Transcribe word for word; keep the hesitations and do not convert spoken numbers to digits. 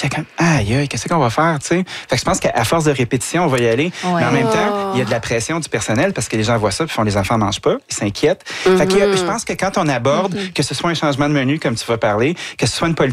j'étais comme, aïe, aïe, qu'est-ce qu'on va faire, tu sais? Fait que je pense qu'à force de répétition, on va y aller. Ouais. Mais en même temps, il y a de la pression du personnel parce que les gens voient ça puis font les enfants mangent pas, ils s'inquiètent. Mm-hmm. Fait que je pense que quand on aborde, mm-hmm. que ce soit un changement de menu, comme tu vas parler, que ce soit une politique